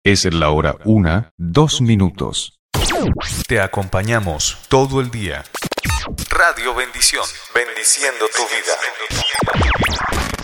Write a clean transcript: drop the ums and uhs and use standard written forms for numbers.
Es la hora 1:02. Te acompañamos todo el día. Radio Bendición, bendiciendo tu vida.